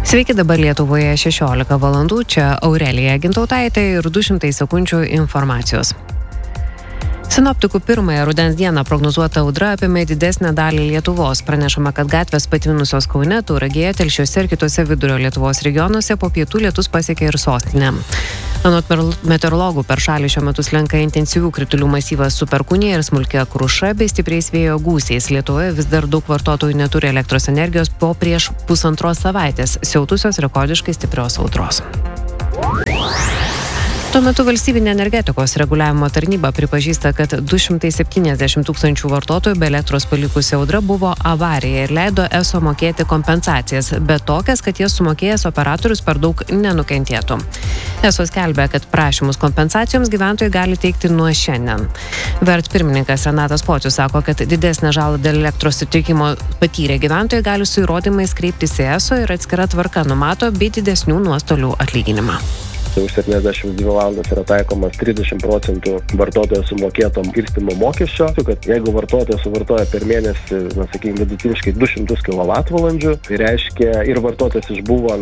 Sveiki, dabar Lietuvoje 16 valandų, čia Aurelija Gintautaitė ir 200 sekundžių informacijos. Sinoptikų pirmąją rudens dieną prognozuota audra apėmė didesnę dalį Lietuvos. Pranešama, kad gatvės patvinusios Kaune, Tauragėje, Telšiuose ir kitose vidurio Lietuvos regionuose po pietų lietus pasiekė ir sostinę. Anot meteorologų, per šalį šiuo metu slenka intensyvių kritulių masyvas su perkūnija ir smulkia kruša bei stipriais vėjo gūsiais. Lietuvoje vis dar daug vartotojų neturi elektros energijos po prieš pusantros savaitės siautusios rekordiškai stiprios audros. Tuo metu Valstybinė energetikos reguliavimo tarnyba pripažįsta, kad 270 tūkstančių vartotojų be elektros palikusi audra buvo avarija ir leido ESO mokėti kompensacijas, bet tokias, kad jas sumokėjęs operatorius per daug nenukentėtų. ESO skelbia, kad prašymus kompensacijoms gyventojai gali teikti nuo šiandien. VERT pirmininkas Renatas Pocius sako, kad didesnę žalą dėl elektros sutrikimo patyrę gyventojai gali su įrodymais kreiptis į ESO ir atskira tvarka numato bei didesnių nuostolių atlyginimą. Už 72 valandas yra taikomas 30% vartotojo sumokėto skirstymo mokesčio, kad jeigu vartotojas suvartoja per mėnesį, vidutiniškai 200 kWh, tai reiškia ir vartotojas išbuvo,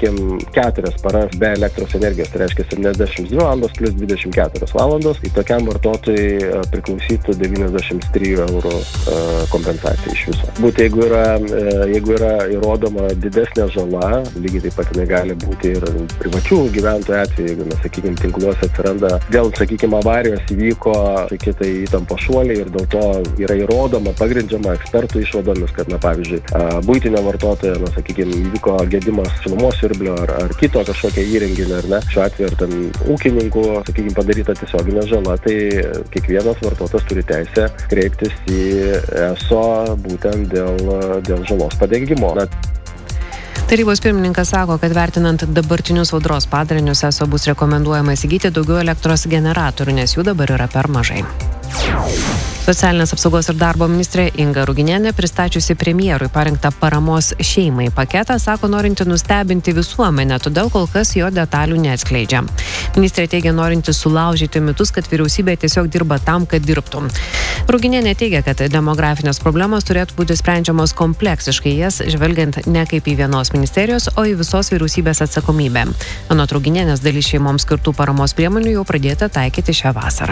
4 paras be elektros energijos, tai reiškia 72 valandos plus 24 valandos, tai tokiam vartotojui priklausytų 93 eurų kompensacija iš viso. Būt jeigu yra įrodoma didesnė žala, lygiai taip pat gali būti ir privačių gyventojų atveju, jeigu, tinkluose atsiranda, dėl, avarijos įvyko kitai įtampo šuoliai ir dėl to yra įrodoma, pagrindžiama ekspertų išvadomis, kad, pavyzdžiui, buitinio vartotojo, įvyko gedimas šilumos siurblio ar kito kažkokio įrenginio, ar ne, šiuo atveju ir ten ūkininkų, padaryta tiesioginė žala, tai kiekvienas vartotojas turi teisę kreiptis į ESO būtent dėl žalos padengimo. Tarybos pirmininkas sako, kad vertinant dabartinius audros padarinius, ESO bus rekomenduojama įsigyti daugiau elektros generatorių, nes jų dabar yra per mažai. Socialinės apsaugos ir darbo ministrė Inga Ruginienė, pristačiusi premjerui parengtą paramos šeimai paketą, sako norinti nustebinti visuomenę, todėl kol kas jo detalių neatskleidžia. Ministrė teigia norinti sulaužyti mitus, kad vyriausybė tiesiog dirba tam, kad dirbtų. Ruginienė teigia, kad demografinės problemos turėtų būti sprendžiamos kompleksiškai, jas žvelgiant ne kaip į vienos ministerijos, o į visos vyriausybės atsakomybę. Anot Ruginienės, dalis šeimoms skirtų paramos priemonių jau pradėta taikyti šią vasarą.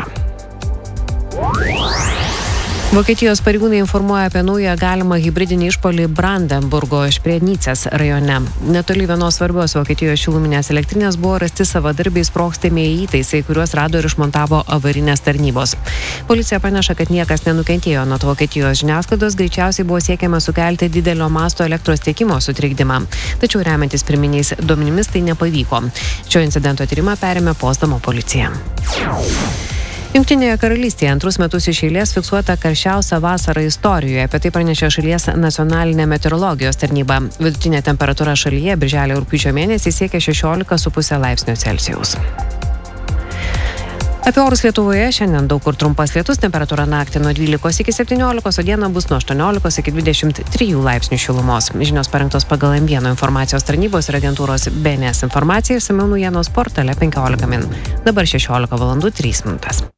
Vokietijos pareigūnai informuoja apie naują galimą hibridinį išpuolį Brandenburgo Šprėnicės rajone. Netoli vienos svarbios Vokietijos šiluminės elektrinės buvo rasti savadarbiai sprogstamieji įtaisai, kuriuos rado ir išmontavo avarinės tarnybos. Policija praneša, kad niekas nenukentėjo. Nuo Vokietijos žiniasklaidos greičiausiai buvo siekiama sukelti didelio masto elektros tiekimo sutrikdymą. Tačiau remiantis pirminiais duomenimis tai nepavyko. Šio incidento tyrimą perėmė Potsdamo policija. Jungtinėje karalystėje antrus metus iš eilės fiksuota karščiausia vasara istorijoje. Apie tai pranešė šalies nacionalinė meteorologijos tarnyba. Vidutinė temperatūra šalyje birželio ir rugpjūčio mėnesį siekia 16,5 laipsnio Celsijaus. Apie orus Lietuvoje šiandien daug kur trumpas lietus, temperatūra naktį nuo 12 iki 17, o dieną bus nuo 18 iki 23 laipsnių šilumos. Žinios parengtos pagal M1 informacijos tarnybos ir agentūros BNS informaciją, išsamiau naujienos portale 15 min. Dabar 16 valandų 3 minutės.